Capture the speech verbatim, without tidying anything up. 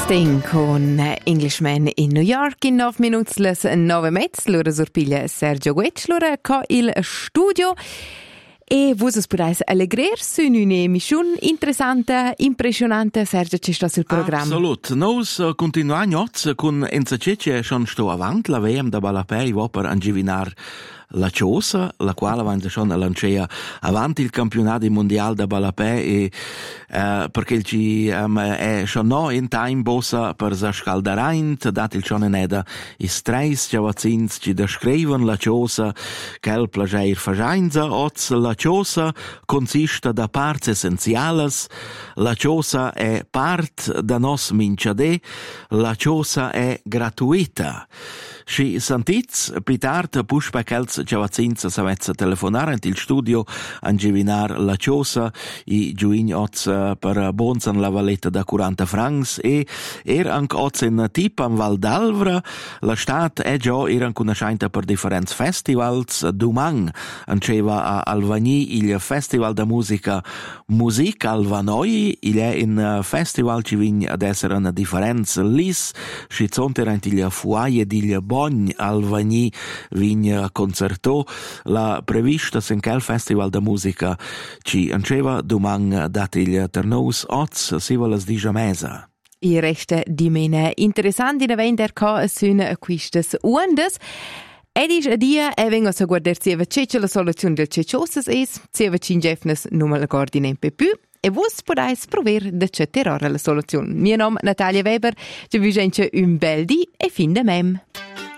Sting con Englishman in New York in nove minuti les nove mezz. L'ora sorpiglia Sergio Guetsch, l'ora co il studio. E voi potete allegrer su un'emissione interessante, impressionante, Sergio, c'è stato il programma. Absolut. Noi continuiamo oggi con Enza Cece, schon sto avanti, la V M da Balapei, va per angivinar la Ciosa, la quale va schon lanciata avanti il campionato mondiale da Balapei e uh, perché ci um, è schon no in time bossa per sa scaldaraint, dat il schon neda is treis giavazins ci descriven la Ciosa che il plager fajainza oz la Ciosa consiste da parts essenziales, la Ciosa è part da nos minciade, la Ciosa è gratuita. Si sentits, pitart pushpa kels giavazins savezza telefonare il studio angivinar la Ciosa i giuin oz per bonzan la valletta da quaranta francs e er anche oz in tip am Val d'Alvra la stat è già er conoscente per differenti festivals. Dumang anceva a Alvagni il festival da musica Music Alvanoi, il è in festival ci vin ad essere una differenza lis si zonterant il fuaie di Bogn Alvagni vin concerto la prevista sen quel festival da musica ci anceva Dumang dat il ternous oz si volas digia mesa. I resta di mene interessanti da vender co sun quistes uandes. Ed is a dia e vengo a guardar sieva cece la soluzione del ceciosas es, sieva cingefnes nummer la gordine pe più, e vos podais prover de ceterora la soluzione. Mio nome Natalia Weber, ci vi gente un bel di e fin de mem.